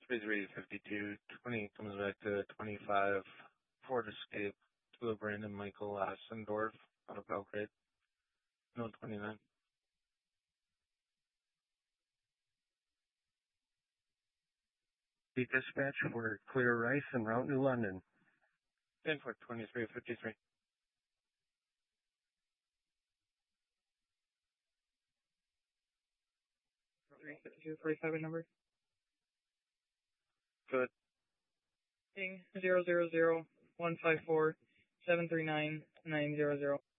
3352, 20 comes back to 25, Ford Escape, to a Brandon Michael Assendorf out of Belgrade, no 29. The dispatch for Clear Rice and Route New London. 10 for 2353. Two 47 number. Good. Ping 000-154-739-900.